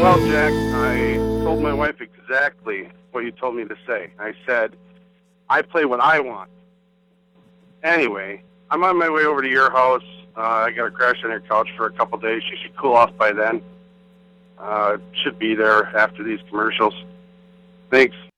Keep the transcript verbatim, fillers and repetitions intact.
Well, Jack, I told my wife exactly what you told me to say. I said, I play what I want. Anyway, I'm on my way over to your house. Uh, I got to crash on your couch for a couple days. You should cool off by then. Uh, should be there after these commercials. Thanks.